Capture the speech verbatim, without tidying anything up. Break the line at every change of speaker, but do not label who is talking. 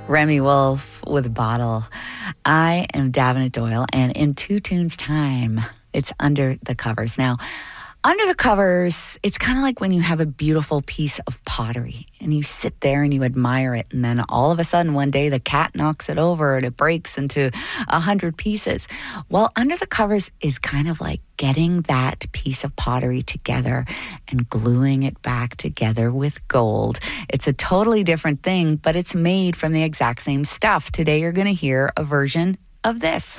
Remy Wolf with Bottle. I am Davenant Doyle, and in two tunes time, it's Under the Covers. Now, under the covers, it's kind of like when you have a beautiful piece of pottery and you sit there and you admire it, and then all of a sudden one day the cat knocks it over and it breaks into a hundred pieces. Well, under the covers is kind of like getting that piece of pottery together and gluing it back together with gold. It's a totally different thing, but it's made from the exact same stuff. Today you're going to hear a version of this.